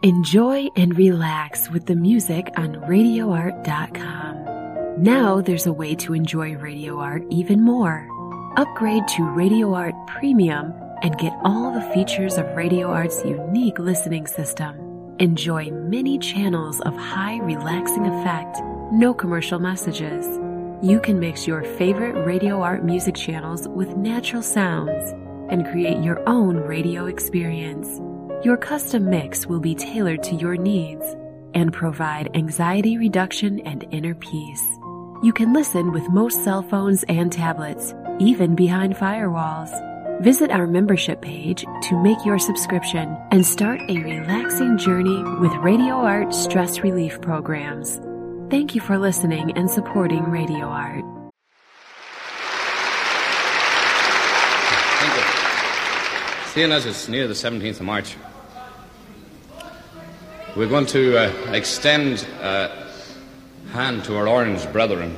Enjoy and relax with the music on RadioArt.com. Now there's a way to enjoy Radio Art even more. Upgrade to Radio Art Premium and get all the features of Radio Art's unique listening system. Enjoy many channels of high relaxing effect, no commercial messages. You can mix your favorite Radio Art music channels with natural sounds and create your own radio experience. Your custom mix will be tailored to your needs and provide anxiety reduction and inner peace. You can listen with most cell phones and tablets, even behind firewalls. Visit our membership page to make your subscription and start a relaxing journey with Radio Art stress relief programs. Thank you for listening and supporting Radio Art. Thank you. Seeing as it's near the 17th of March, we're going to extend a hand to our orange brethren.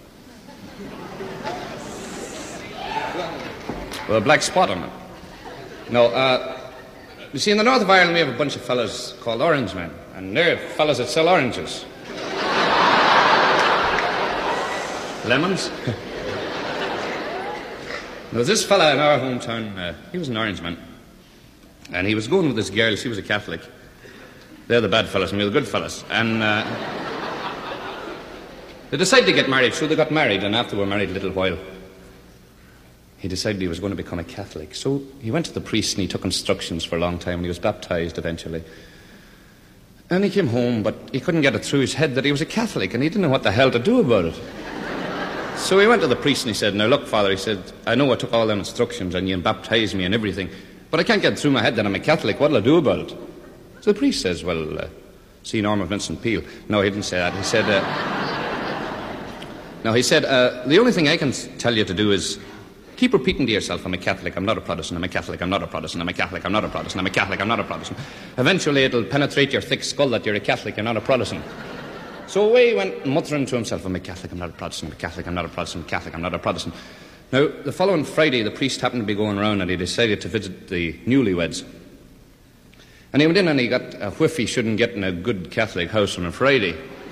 With a black spot on it. No, you see, in the north of Ireland we have a bunch of fellas called Orange Men, and they're fellas that sell oranges. Lemons? There was this fella in our hometown, he was an Orange Man, and he was going with this girl. She was a Catholic. They're the bad fellas and we're the good fellas. And they decided to get married, so they got married, and after they were married a little while, he decided he was going to become a Catholic. So he went to the priest and he took instructions for a long time, and he was baptized eventually. And he came home, but he couldn't get it through his head that he was a Catholic, and he didn't know what the hell to do about it. So he went to the priest and he said, "Now look, Father," he said, "I know I took all them instructions and you baptized me and everything, but I can't get it through my head that I'm a Catholic. What'll I do about it?" So the priest says, "Well, see Norma Vincent Peale." No, he didn't say that. He said, the only thing I can tell you to do is keep repeating to yourself, "I'm a Catholic, I'm not a Protestant, I'm a Catholic, I'm not a Protestant, I'm a Catholic, I'm not a Protestant, I'm a Catholic, I'm not a Protestant." Eventually it'll penetrate your thick skull that you're a Catholic, you're not a Protestant. So away he went muttering to himself, "I'm a Catholic, I'm not a Protestant, I'm a Catholic, I'm not a Protestant, I'm a Catholic, I'm not a Protestant." Now, the following Friday, the priest happened to be going around and he decided to visit the newlyweds. And he went in and he got a whiff he shouldn't get in a good Catholic house on a Friday.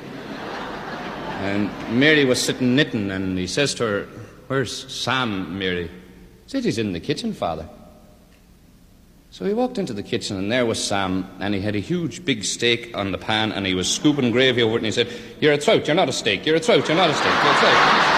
And Mary was sitting knitting, and he says to her, "Where's Sam, Mary?" He said, "He's in the kitchen, Father." So he walked into the kitchen, and there was Sam, and he had a huge big steak on the pan, and he was scooping gravy over it, and he said, "You're a trout, you're not a steak. You're a trout, you're not a steak. You're a trout."